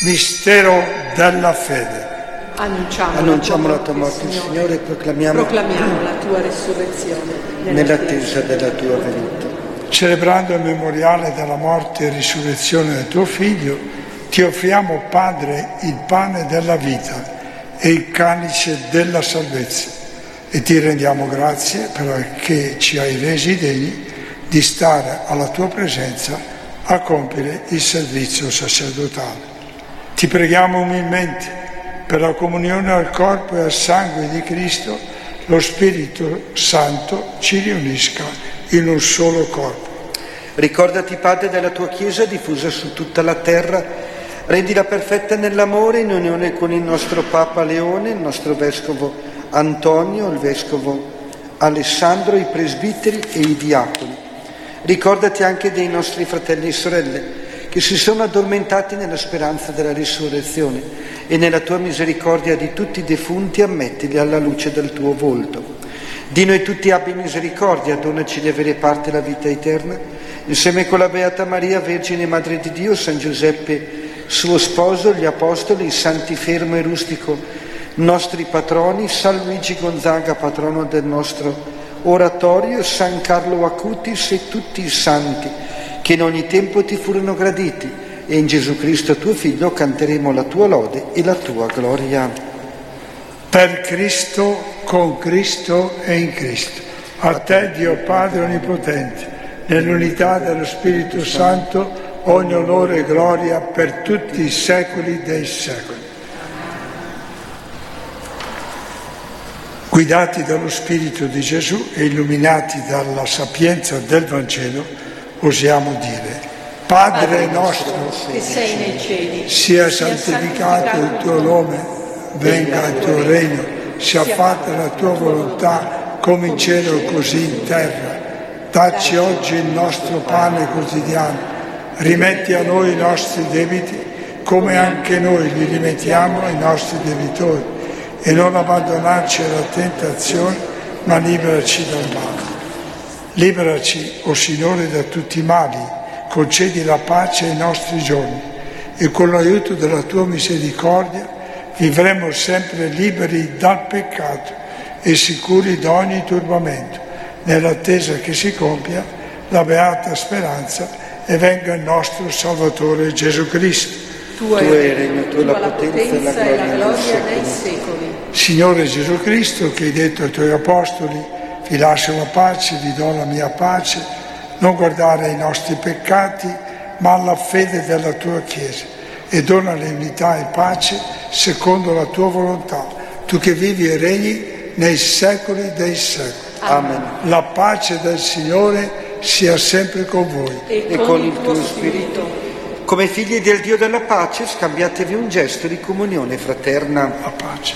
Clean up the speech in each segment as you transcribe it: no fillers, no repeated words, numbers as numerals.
Mistero della fede. Annunciamo la tua morte, Signore, e proclamiamo la tua resurrezione nell'attesa della tua venuta. Celebrando il memoriale della morte e risurrezione del tuo Figlio, ti offriamo, Padre, il pane della vita e il calice della salvezza e ti rendiamo grazie perché ci hai resi degni di stare alla tua presenza a compiere il servizio sacerdotale. Ti preghiamo umilmente per la comunione al corpo e al sangue di Cristo, lo Spirito Santo ci riunisca in un solo corpo. Ricordati, Padre, della tua Chiesa diffusa su tutta la terra, rendila perfetta nell'amore in unione con il nostro Papa Leone, il nostro Vescovo Antonio, il Vescovo Alessandro, i presbiteri e i diaconi. Ricordati anche dei nostri fratelli e sorelle che si sono addormentati nella speranza della risurrezione e nella tua misericordia di tutti i defunti ammettili alla luce del tuo volto. Di noi tutti abbi misericordia, donaci di avere parte alla vita eterna, insieme con la Beata Maria, Vergine Madre di Dio, San Giuseppe, suo sposo, gli Apostoli, i Santi Fermo e Rustico, nostri patroni, San Luigi Gonzaga, patrono del nostro oratorio, San Carlo Acutis e tutti i santi che in ogni tempo ti furono graditi, e in Gesù Cristo tuo Figlio canteremo la tua lode e la tua gloria. Per Cristo, con Cristo e in Cristo. A te, Dio Padre Onnipotente, nell'unità dello Spirito Santo, ogni onore e gloria per tutti i secoli dei secoli. Guidati dallo Spirito di Gesù e illuminati dalla sapienza del Vangelo, osiamo dire: Padre nostro, che sei nei cieli, sia santificato il tuo nome, venga il tuo regno, sia fatta la tua volontà, come in cielo così in terra. Dacci oggi il nostro pane quotidiano, rimetti a noi i nostri debiti, come anche noi li rimettiamo ai nostri debitori, e non abbandonarci alla tentazione, ma liberaci dal male. Liberaci, o Signore, da tutti i mali, concedi la pace ai nostri giorni e con l'aiuto della tua misericordia vivremo sempre liberi dal peccato e sicuri da ogni turbamento, nell'attesa che si compia la beata speranza e venga il nostro Salvatore Gesù Cristo. Tu hai il regno, tu la potenza e la gloria nei secoli. Signore Gesù Cristo, che hai detto ai tuoi apostoli: vi lascio la pace, vi do la mia pace, non guardare ai nostri peccati, ma alla fede della tua Chiesa, e donale unità e pace secondo la tua volontà, tu che vivi e regni nei secoli dei secoli. Amen. La pace del Signore sia sempre con voi. E con il tuo spirito. Come figli del Dio della pace, scambiatevi un gesto di comunione fraterna. La pace.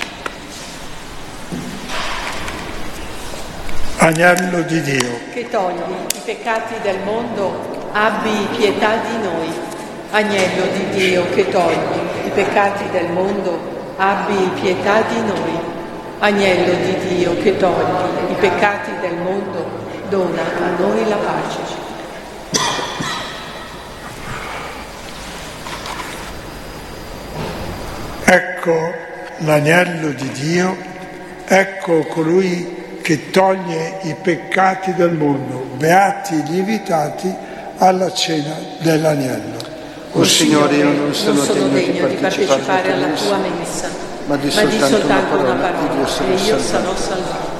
Agnello di Dio, che togli i peccati del mondo, abbi pietà di noi. Agnello di Dio, che togli i peccati del mondo, abbi pietà di noi. Agnello di Dio, che togli i peccati del mondo, dona a noi la pace. ecco l'agnello di Dio, ecco colui che toglie i peccati del mondo, beati gli invitati alla cena dell'agnello. O Signore, io non sono degno di partecipare alla tua messa, ma di soltanto una parola, e io sarò salvato.